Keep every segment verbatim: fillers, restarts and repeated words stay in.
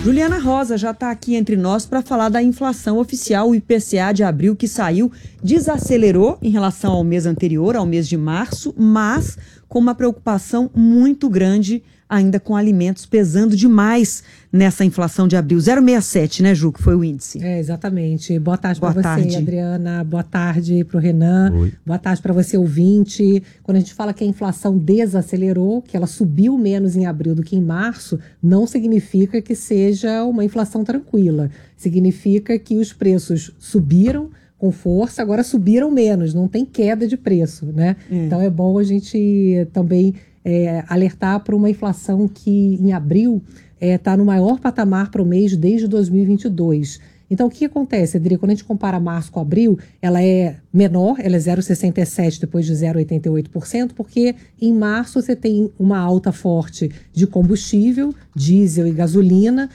Juliana Rosa já está aqui entre nós para falar da inflação oficial. O I P C A de abril que saiu desacelerou em relação ao mês anterior, ao mês de março, mas com uma preocupação muito grande ainda com alimentos pesando demais nessa inflação de abril. zero vírgula sessenta e sete, né, Ju, que foi o índice. É, exatamente. Boa tarde para você, tarde. Adriana. Boa tarde para o Renan. Oi. Boa tarde para você, ouvinte. Quando a gente fala que a inflação desacelerou, que ela subiu menos em abril do que em março, não significa que seja uma inflação tranquila. Significa que os preços subiram com força, agora subiram menos, não tem queda de preço, né? É. Então é bom a gente também é, alertar para uma inflação que em abril está é, no maior patamar para o mês desde dois mil e vinte e dois. Então, o que acontece, Adri? Quando a gente compara março com abril, ela é menor, ela é zero vírgula sessenta e sete depois de zero vírgula oitenta e oito por cento, porque em março você tem uma alta forte de combustível, diesel e gasolina,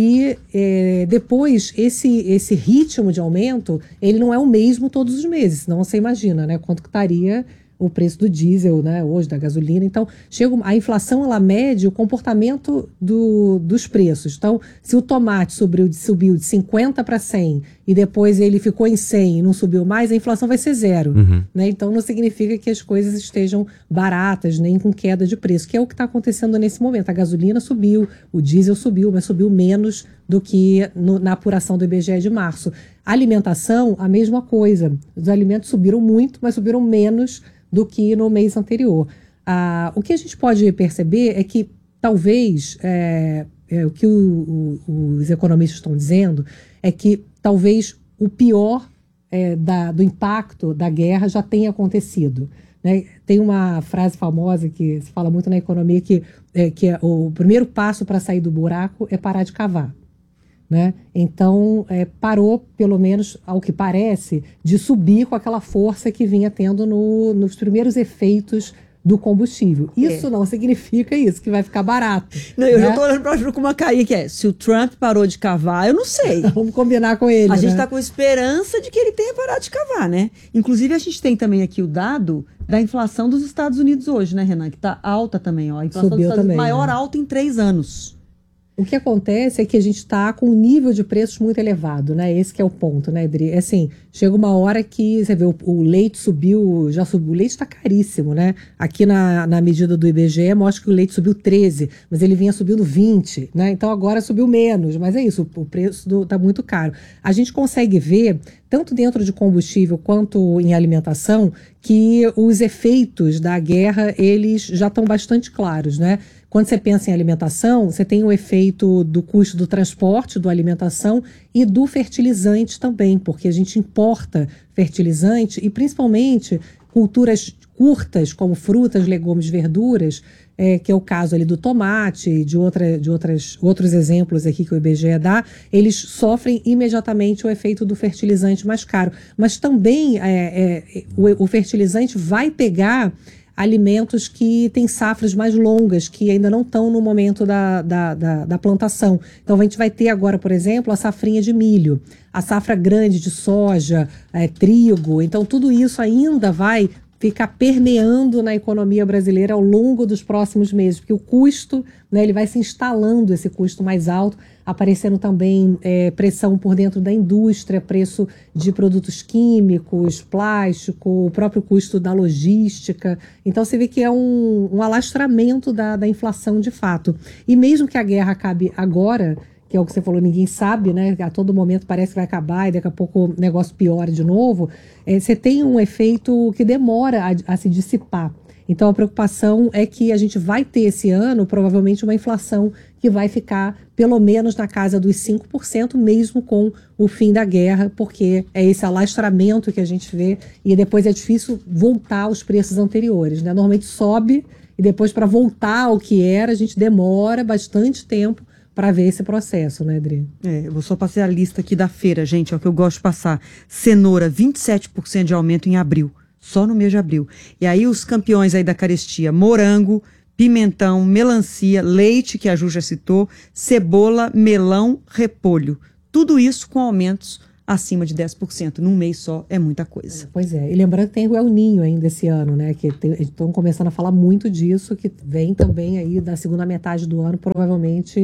e é, depois esse, esse ritmo de aumento, ele não é o mesmo todos os meses, senão você imagina, né, quanto que estaria o preço do diesel, né, hoje, da gasolina. Então, chega, a inflação, ela mede o comportamento do, dos preços. Então, se o tomate subiu de, subiu de cinquenta para cem e depois ele ficou em cem e não subiu mais, a inflação vai ser zero. Uhum. Né? Então, não significa que as coisas estejam baratas, nem com queda de preço, que é o que está acontecendo nesse momento. A gasolina subiu, o diesel subiu, mas subiu menos do que no, na apuração do I B G E de março. A alimentação, a mesma coisa. Os alimentos subiram muito, mas subiram menos do que no mês anterior. Ah, o que a gente pode perceber é que talvez, é, é, o que o, o, os economistas estão dizendo, é que talvez o pior é, da, do impacto da guerra já tenha acontecido. Né? Tem uma frase famosa que se fala muito na economia, que, é, que é, o primeiro passo para sair do buraco é parar de cavar. Né? Então, é, parou, pelo menos ao que parece, de subir com aquela força que vinha tendo no, nos primeiros efeitos do combustível. Isso é. Não significa isso, que vai ficar barato. Não, eu né? já estou olhando para a Ju com uma carinha que é, se o Trump parou de cavar, eu não sei. Vamos combinar com ele. A né? gente está com esperança de que ele tenha parado de cavar, né? Inclusive, a gente tem também aqui o dado da inflação dos Estados Unidos hoje, né, Renan? Que está alta também, ó. A inflação Subiu dos Estados Unidos também, maior né? alta em três anos. O que acontece é que a gente está com um nível de preços muito elevado, né? Esse que é o ponto, né, Adri? É assim, chega uma hora que, você vê, o, o leite subiu, já subiu, o leite está caríssimo, né? Aqui na, na medida do I B G E mostra que o leite subiu treze, mas ele vinha subindo vinte, né? Então agora subiu menos, mas é isso, o, o preço está muito caro. A gente consegue ver, tanto dentro de combustível quanto em alimentação, que os efeitos da guerra, eles já estão bastante claros, né? Quando você pensa em alimentação, você tem o efeito do custo do transporte, da alimentação e do fertilizante também, porque a gente importa fertilizante e principalmente culturas curtas, como frutas, legumes, verduras, é, que é o caso ali do tomate, de, outra, de outras, outros exemplos aqui que o I B G E dá, eles sofrem imediatamente o efeito do fertilizante mais caro. Mas também é, é, o, o fertilizante vai pegar alimentos que têm safras mais longas, que ainda não estão no momento da, da, da, da plantação. Então, a gente vai ter agora, por exemplo, a safrinha de milho, a safra grande de soja, é, trigo. Então, tudo isso ainda vai ficar permeando na economia brasileira ao longo dos próximos meses, porque o custo, né, ele vai se instalando, esse custo mais alto, aparecendo também é, pressão por dentro da indústria, preço de produtos químicos, plástico, o próprio custo da logística. Então você vê que é um, um alastramento da, da inflação de fato. E mesmo que a guerra acabe agora, que é o que você falou, ninguém sabe, né? A todo momento parece que vai acabar e daqui a pouco o negócio piora de novo. É, você tem um efeito que demora a, a se dissipar. Então a preocupação é que a gente vai ter esse ano provavelmente uma inflação que vai ficar pelo menos na casa dos cinco por cento, mesmo com o fim da guerra, porque é esse alastramento que a gente vê e depois é difícil voltar aos preços anteriores, né? Normalmente sobe e depois para voltar ao que era a gente demora bastante tempo para ver esse processo, né, Adri? É, eu vou só passar a lista aqui da feira, gente, é o que eu gosto de passar. Cenoura, vinte e sete por cento de aumento em abril, só no mês de abril. E aí os campeões aí da carestia, morango, pimentão, melancia, leite, que a Ju já citou, cebola, melão, repolho. Tudo isso com aumentos acima de dez por cento. Num mês só é muita coisa. Pois é. E lembrando que tem o El Ninho ainda esse ano, né? Que estão começando a falar muito disso, que vem também aí da segunda metade do ano, provavelmente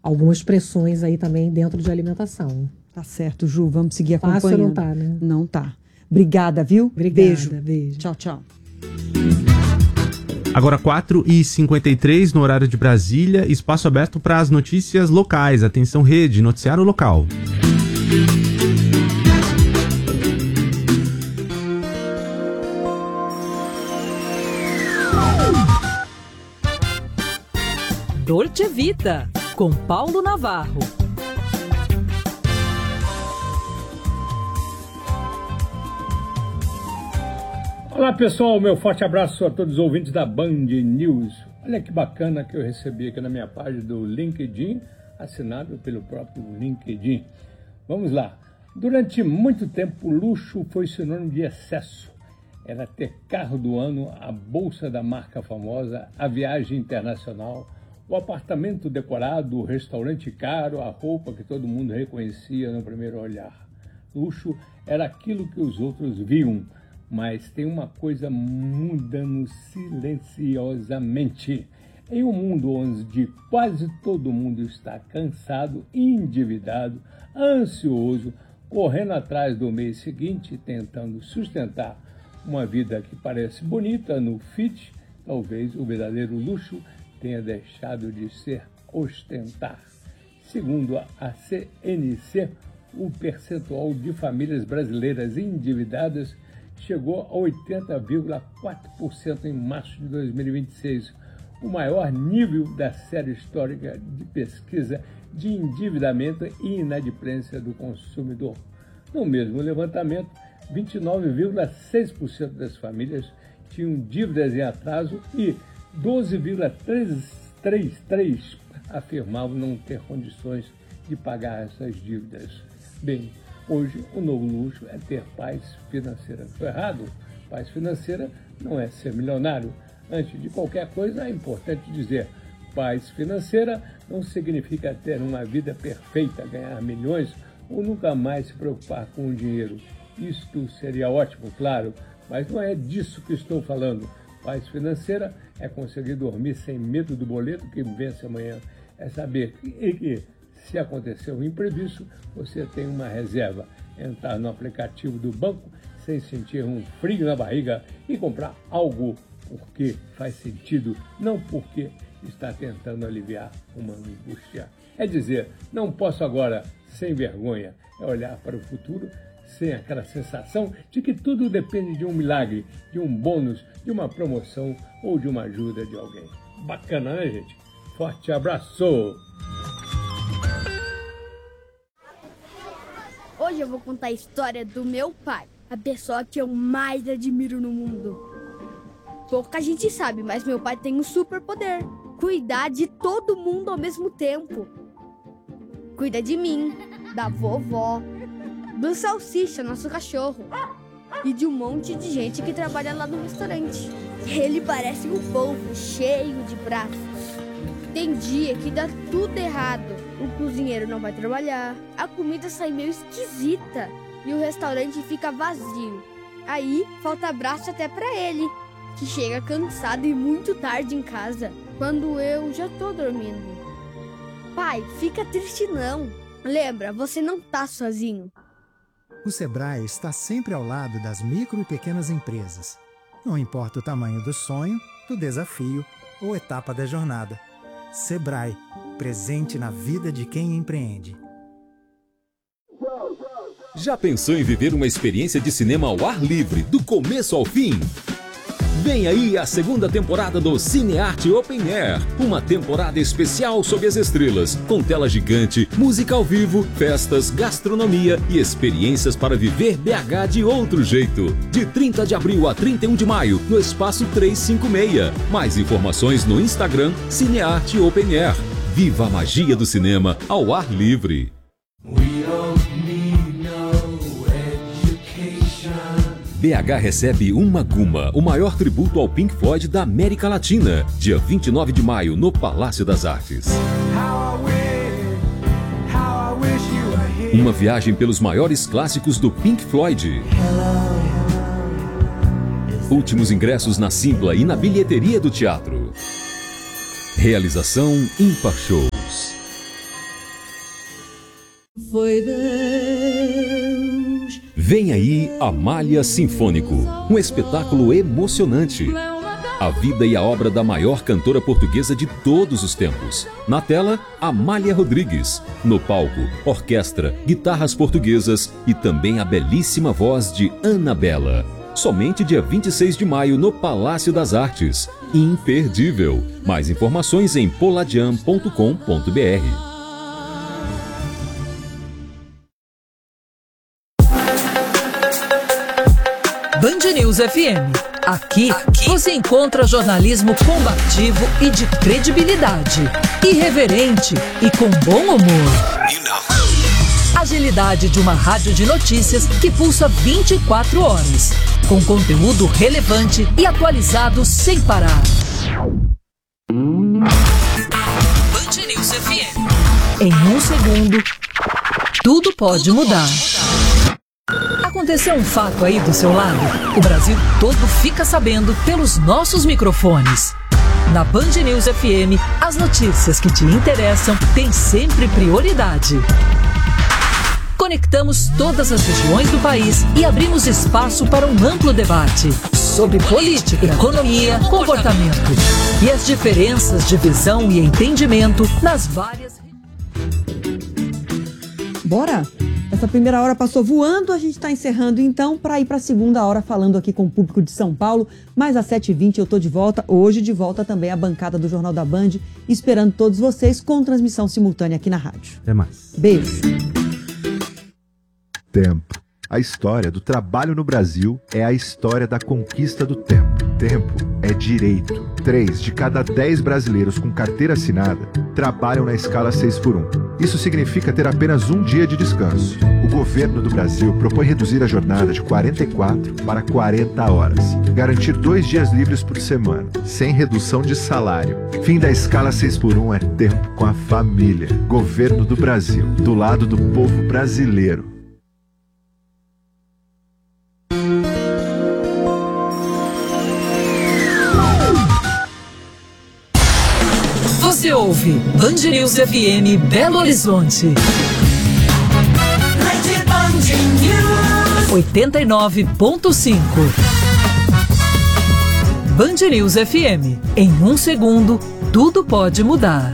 algumas pressões aí também dentro de alimentação. Tá certo, Ju, vamos seguir acompanhando. Fácil não tá, né? Não tá. Obrigada, viu? Obrigada, beijo. beijo. Tchau, tchau. Agora quatro e cinquenta e três no horário de Brasília, espaço aberto para as notícias locais. Atenção, rede, noticiário local. Dolce Vita, com Paulo Navarro. Olá pessoal, meu forte abraço a todos os ouvintes da Band News. Olha que bacana que eu recebi aqui na minha página do LinkedIn, assinado pelo próprio LinkedIn. Vamos lá. Durante muito tempo, o luxo foi sinônimo de excesso. Era ter carro do ano, a bolsa da marca famosa, a viagem internacional, o apartamento decorado, o restaurante caro, a roupa que todo mundo reconhecia no primeiro olhar. Luxo era aquilo que os outros viam. Mas tem uma coisa mudando silenciosamente. Em um mundo onde quase todo mundo está cansado, endividado, ansioso, correndo atrás do mês seguinte, tentando sustentar uma vida que parece bonita no fit, talvez o verdadeiro luxo tenha deixado de ser ostentar. Segundo a C N C, o percentual de famílias brasileiras endividadas chegou a oitenta vírgula quatro por cento em março de dois mil e vinte e seis, o maior nível da série histórica de pesquisa de endividamento e inadimplência do consumidor. No mesmo levantamento, vinte e nove vírgula seis por cento das famílias tinham dívidas em atraso e doze vírgula trinta e três por cento afirmavam não ter condições de pagar essas dívidas. Bem, hoje, o novo luxo é ter paz financeira. Estou errado? Paz financeira não é ser milionário. Antes de qualquer coisa, é importante dizer, paz financeira não significa ter uma vida perfeita, ganhar milhões ou nunca mais se preocupar com o dinheiro. Isto seria ótimo, claro, mas não é disso que estou falando. Paz financeira é conseguir dormir sem medo do boleto que vence amanhã. É saber que, que se acontecer um imprevisto, você tem uma reserva. Entrar no aplicativo do banco sem sentir um frio na barriga e comprar algo porque faz sentido, não porque está tentando aliviar uma angústia. É dizer, não posso agora, sem vergonha, é olhar para o futuro sem aquela sensação de que tudo depende de um milagre, de um bônus, de uma promoção ou de uma ajuda de alguém. Bacana, né, gente? Forte abraço! Hoje eu vou contar a história do meu pai, a pessoa que eu mais admiro no mundo. Pouca gente sabe, mas meu pai tem um superpoder: cuidar de todo mundo ao mesmo tempo. Cuida de mim, da vovó, do Salsicha, nosso cachorro, e de um monte de gente que trabalha lá no restaurante. Ele parece um polvo cheio de braços. Tem dia que dá tudo errado. O cozinheiro não vai trabalhar, a comida sai meio esquisita e o restaurante fica vazio. Aí falta braço até pra ele, que chega cansado e muito tarde em casa, quando eu já tô dormindo. Pai, fica triste não. Lembra, você não tá sozinho. O Sebrae está sempre ao lado das micro e pequenas empresas. Não importa o tamanho do sonho, do desafio ou etapa da jornada. Sebrae, presente na vida de quem empreende. Já pensou em viver uma experiência de cinema ao ar livre, do começo ao fim? Vem aí a segunda temporada do Cinearte Open Air, uma temporada especial sob as estrelas, com tela gigante, música ao vivo, festas, gastronomia e experiências para viver B H de outro jeito. De trinta de abril a trinta e um de maio, no Espaço trezentos e cinquenta e seis. Mais informações no Instagram, Cinearte Open Air. Viva a magia do cinema ao ar livre. B H recebe Uma Guma, o maior tributo ao Pink Floyd da América Latina, dia vinte e nove de maio, no Palácio das Artes. Uma viagem pelos maiores clássicos do Pink Floyd. Últimos ingressos na Simpla e na bilheteria do teatro. Realização Ímpar Shows. foi Deus. Vem aí Amália Sinfônico, um espetáculo emocionante. A vida e a obra da maior cantora portuguesa de todos os tempos. Na tela, Amália Rodrigues. No palco, orquestra, guitarras portuguesas e também a belíssima voz de Anabela. Somente dia vinte e seis de maio no Palácio das Artes. Imperdível. Mais informações em poladian ponto com ponto br. Band News F M. Aqui, Aqui você encontra jornalismo combativo e de credibilidade. Irreverente e com bom humor. You know. Agilidade de uma rádio de notícias que pulsa vinte e quatro horas. Com conteúdo relevante e atualizado sem parar. Band News F M. Em um segundo, tudo pode tudo mudar. Pode mudar. Aconteceu um fato aí do seu lado? O Brasil todo fica sabendo pelos nossos microfones. Na Band News F M, as notícias que te interessam têm sempre prioridade. Conectamos todas as regiões do país e abrimos espaço para um amplo debate sobre política, economia, comportamento e as diferenças de visão e entendimento nas várias... Bora? Essa primeira hora passou voando, a gente está encerrando então para ir para a segunda hora falando aqui com o público de São Paulo. Mas às sete e vinte eu tô de volta, hoje de volta também a bancada do Jornal da Band, esperando todos vocês com transmissão simultânea aqui na rádio. Até mais. Beijo. Tempo. A história do trabalho no Brasil é a história da conquista do tempo. Tempo é direito. Três de cada dez brasileiros com carteira assinada trabalham na escala seis por um. Isso significa ter apenas um dia de descanso. O governo do Brasil propõe reduzir a jornada de quarenta e quatro para quarenta horas. Garantir dois dias livres por semana, sem redução de salário. Fim da escala seis por um é tempo com a família. Governo do Brasil, do lado do povo brasileiro. Você ouve Band News F M Belo Horizonte. oitenta e nove ponto cinco. Band News F M. Em um segundo, tudo pode mudar.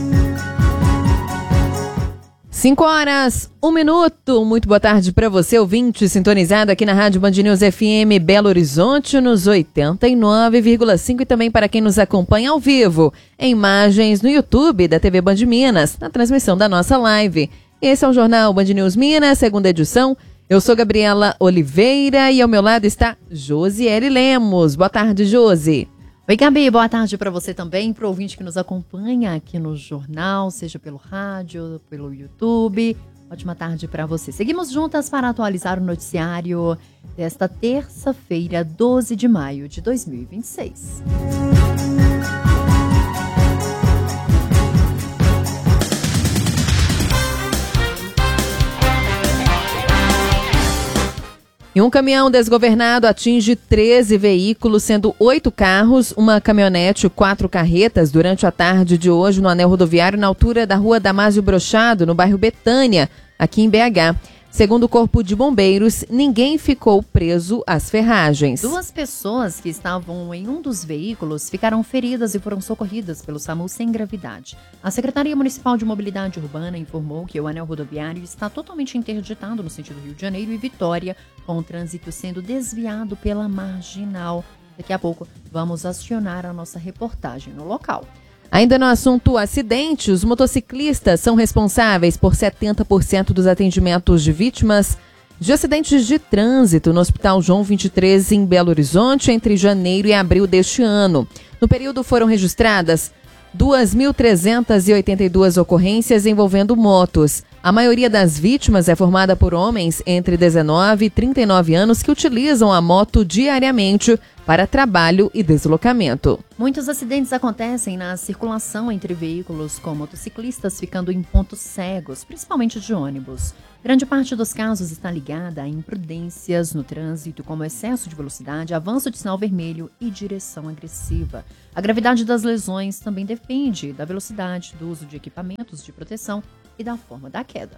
cinco horas, um minuto. Muito boa tarde para você, ouvinte, sintonizado aqui na Rádio Band News F M Belo Horizonte, nos oitenta e nove vírgula cinco, e também para quem nos acompanha ao vivo, em imagens no YouTube da T V Band Minas, na transmissão da nossa live. Esse é o Jornal Band News Minas, segunda edição. Eu sou Gabriela Oliveira e ao meu lado está Josiele Lemos. Boa tarde, Josi. Oi, Gabi, boa tarde para você também, para o ouvinte que nos acompanha aqui no jornal, seja pelo rádio, pelo YouTube. Ótima tarde para você. Seguimos juntas para atualizar o noticiário desta terça-feira, doze de maio de dois mil e vinte e seis. E um caminhão desgovernado atinge treze veículos, sendo oito carros, uma caminhonete e quatro carretas, durante a tarde de hoje no anel rodoviário, na altura da rua Damásio Brochado, no bairro Betânia, aqui em B H. Segundo o Corpo de Bombeiros, ninguém ficou preso às ferragens. Duas pessoas que estavam em um dos veículos ficaram feridas e foram socorridas pelo SAMU sem gravidade. A Secretaria Municipal de Mobilidade Urbana informou que o anel rodoviário está totalmente interditado no sentido Rio de Janeiro e Vitória, com o trânsito sendo desviado pela Marginal. Daqui a pouco vamos acionar a nossa reportagem no local. Ainda no assunto acidente, os motociclistas são responsáveis por setenta por cento dos atendimentos de vítimas de acidentes de trânsito no Hospital João vinte e três, em Belo Horizonte, entre janeiro e abril deste ano. No período foram registradas duas mil trezentas e oitenta e duas ocorrências envolvendo motos. A maioria das vítimas é formada por homens entre dezenove e trinta e nove anos que utilizam a moto diariamente para trabalho e deslocamento. Muitos acidentes acontecem na circulação entre veículos, com motociclistas ficando em pontos cegos, principalmente de ônibus. Grande parte dos casos está ligada a imprudências no trânsito, como excesso de velocidade, avanço de sinal vermelho e direção agressiva. A gravidade das lesões também depende da velocidade, do uso de equipamentos de proteção e da forma da queda.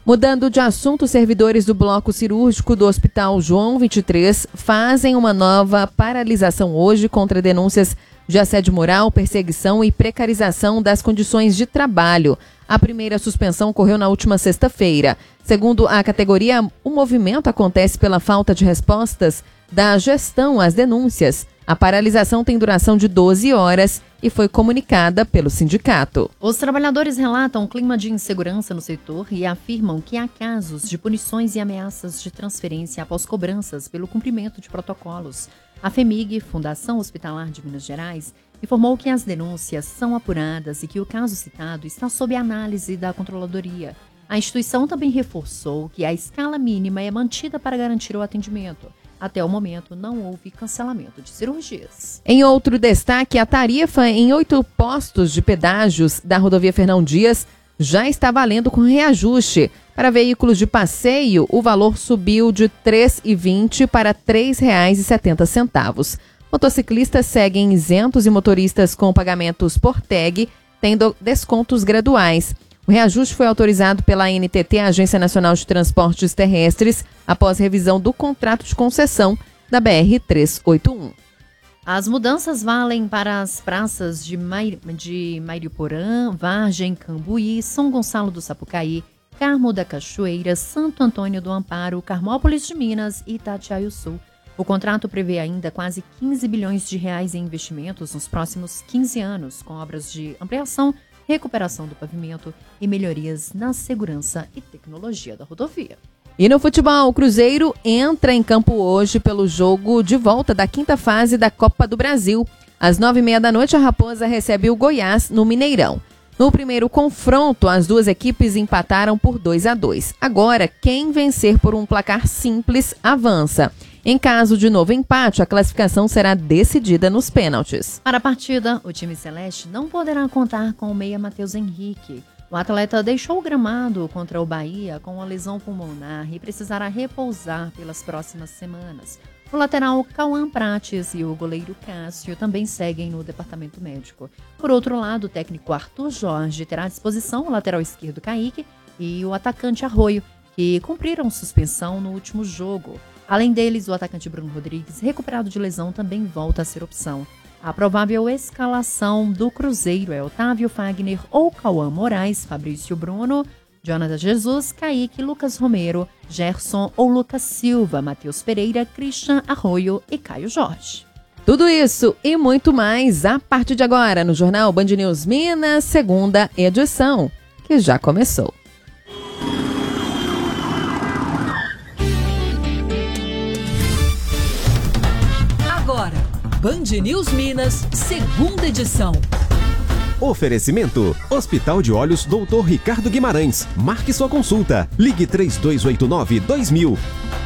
Mudando de assunto, servidores do bloco cirúrgico do Hospital João vinte e três fazem uma nova paralisação hoje contra denúncias de assédio moral, perseguição e precarização das condições de trabalho. A primeira suspensão ocorreu na última sexta-feira. Segundo a categoria, o movimento acontece pela falta de respostas da gestão às denúncias. A paralisação tem duração de doze horas e foi comunicada pelo sindicato. Os trabalhadores relatam um clima de insegurança no setor e afirmam que há casos de punições e ameaças de transferência após cobranças pelo cumprimento de protocolos. A FEMIG, Fundação Hospitalar de Minas Gerais, informou que as denúncias são apuradas e que o caso citado está sob análise da controladoria. A instituição também reforçou que a escala mínima é mantida para garantir o atendimento. Até o momento, não houve cancelamento de cirurgias. Em outro destaque, a tarifa em oito postos de pedágios da rodovia Fernão Dias já está valendo com reajuste. Para veículos de passeio, o valor subiu de três reais e vinte centavos para três reais e setenta centavos. Motociclistas seguem isentos e motoristas com pagamentos por tag têm descontos graduais. O reajuste foi autorizado pela A N T T, Agência Nacional de Transportes Terrestres, após revisão do contrato de concessão da B R trezentos e oitenta e um. As mudanças valem para as praças de, Mair... de Mariporã, Vargem, Cambuí, São Gonçalo do Sapucaí, Carmo da Cachoeira, Santo Antônio do Amparo, Carmópolis de Minas e Itatiaia Sul. O contrato prevê ainda quase quinze bilhões de reais em investimentos nos próximos quinze anos, com obras de ampliação, recuperação do pavimento e melhorias na segurança e tecnologia da rodovia. E no futebol, o Cruzeiro entra em campo hoje pelo jogo de volta da quinta fase da Copa do Brasil. Às nove e meia da noite, a Raposa recebe o Goiás no Mineirão. No primeiro confronto, as duas equipes empataram por dois a dois. Agora, quem vencer por um placar simples avança. Em caso de novo empate, a classificação será decidida nos pênaltis. Para a partida, o time celeste não poderá contar com o meia Matheus Henrique. O atleta deixou o gramado contra o Bahia com uma lesão pulmonar e precisará repousar pelas próximas semanas. O lateral Cauã Prates e o goleiro Cássio também seguem no departamento médico. Por outro lado, o técnico Arthur Jorge terá à disposição o lateral esquerdo Kaique e o atacante Arroio, que cumpriram suspensão no último jogo. Além deles, o atacante Bruno Rodrigues, recuperado de lesão, também volta a ser opção. A provável escalação do Cruzeiro é Otávio Fagner ou Cauã Moraes, Fabrício Bruno, Jonathan Jesus, Kaique, Lucas Romero, Gerson ou Lucas Silva, Matheus Pereira, Christian Arroio e Caio Jorge. Tudo isso e muito mais a partir de agora no Jornal Band News Minas, segunda edição, que já começou. Agora, Band News Minas, segunda edição. Oferecimento: Hospital de Olhos doutor Ricardo Guimarães. Marque sua consulta. Ligue três dois oito nove, dois mil.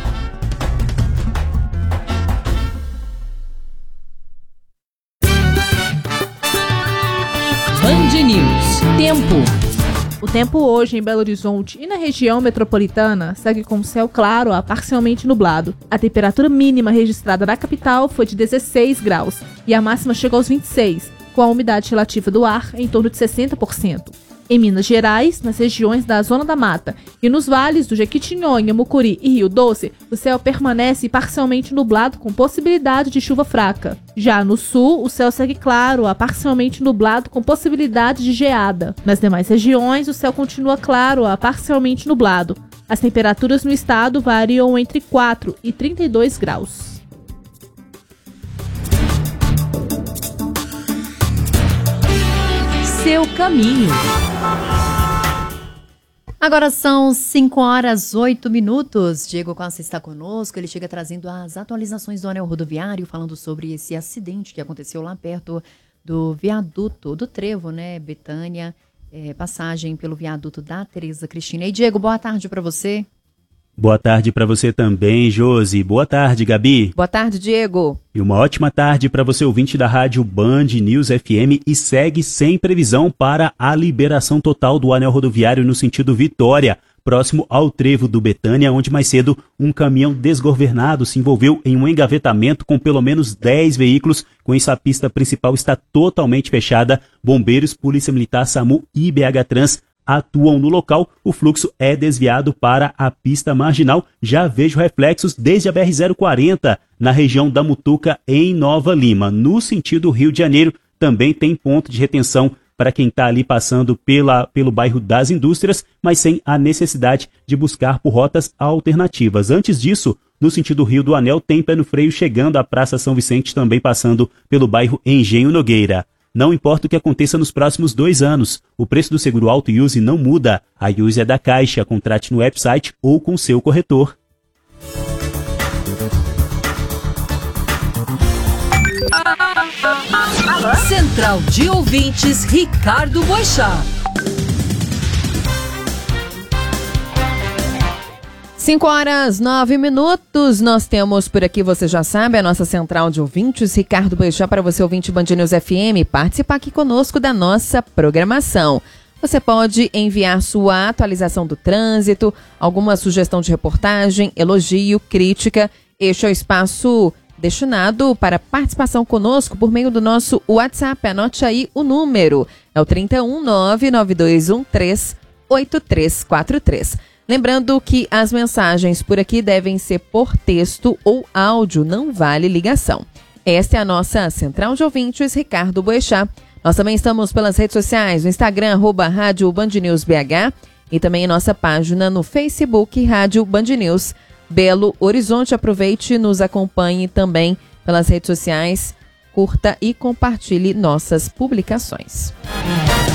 Band News. Tempo. O tempo hoje em Belo Horizonte e na região metropolitana segue com céu claro a parcialmente nublado. A temperatura mínima registrada na capital foi de dezesseis graus e a máxima chegou aos vinte e seis, com a umidade relativa do ar em torno de sessenta por cento. Em Minas Gerais, nas regiões da Zona da Mata e nos vales do Jequitinhonha, Mucuri e Rio Doce, o céu permanece parcialmente nublado com possibilidade de chuva fraca. Já no sul, o céu segue claro a parcialmente nublado com possibilidade de geada. Nas demais regiões, o céu continua claro a parcialmente nublado. As temperaturas no estado variam entre quatro e trinta e dois graus. Seu caminho. Agora são cinco horas, oito minutos. Diego Costa está conosco. Ele chega trazendo as atualizações do anel rodoviário, falando sobre esse acidente que aconteceu lá perto do viaduto do Trevo, né, Betânia, é, passagem pelo viaduto da Tereza Cristina. E Diego, boa tarde para você. Boa tarde para você também, Josi. Boa tarde, Gabi. Boa tarde, Diego. E uma ótima tarde para você, ouvinte da rádio Band News F M, e segue sem previsão para a liberação total do anel rodoviário no sentido Vitória, próximo ao trevo do Betânia, onde mais cedo um caminhão desgovernado se envolveu em um engavetamento com pelo menos dez veículos. Com isso, a pista principal está totalmente fechada. Bombeiros, Polícia Militar, SAMU e B H Trans atuam no local, o fluxo é desviado para a pista marginal. Já vejo reflexos desde a B R zero quarenta, na região da Mutuca, em Nova Lima. No sentido Rio de Janeiro, também tem ponto de retenção para quem está ali passando pela, pelo bairro das Indústrias, mas sem a necessidade de buscar por rotas alternativas. Antes disso, no sentido Rio do Anel, tem pé no freio chegando à Praça São Vicente, também passando pelo bairro Engenho Nogueira. Não importa o que aconteça nos próximos dois anos, o preço do seguro auto e use não muda. A use é da Caixa, contrate no website ou com seu corretor. Central de Ouvintes, Ricardo Boechat. cinco horas, nove minutos, nós temos por aqui, você já sabe, a nossa central de ouvintes, Ricardo Boechat, para você ouvinte Band News F M, participar aqui conosco da nossa programação. Você pode enviar sua atualização do trânsito, alguma sugestão de reportagem, elogio, crítica. Este é o espaço destinado para participação conosco por meio do nosso WhatsApp. Anote aí o número, é o trinta e um, nove nove dois um três, oito três quatro três. Lembrando que as mensagens por aqui devem ser por texto ou áudio, não vale ligação. Esta é a nossa central de ouvintes, Ricardo Boechat. Nós também estamos pelas redes sociais, no Instagram, arroba Rádio Band News B H, e também em nossa página no Facebook, Rádio Band News Belo Horizonte. Aproveite e nos acompanhe também pelas redes sociais, curta e compartilhe nossas publicações.